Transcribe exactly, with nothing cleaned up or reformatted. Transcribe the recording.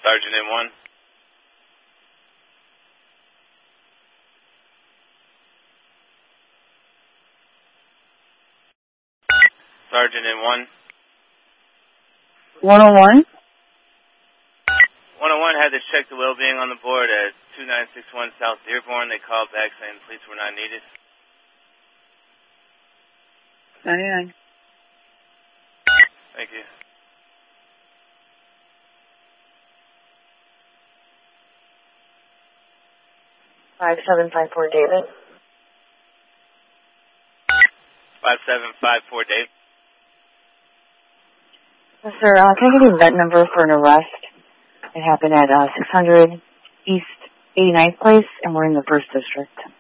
Sergeant in one. Sergeant in one. one oh one? one oh one had to check the well-being on the board at two nine six one South Dearborn. They called back saying police were not needed. ninety-nine. Thank you. five seven five four David. five seven five four Dave. Yes, sir, uh, can I give you the vent number for an arrest? It happened at uh, six hundred East eighty-ninth Place, and we're in the first district.